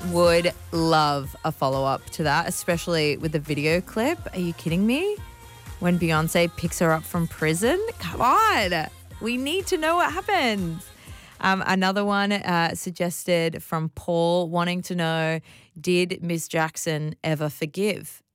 Would love a follow-up to that, especially with the video clip. Are you kidding me? When Beyonce picks her up from prison? Come on. We need to know what happens. Another one suggested from Paul wanting to know, did Miss Jackson ever forgive?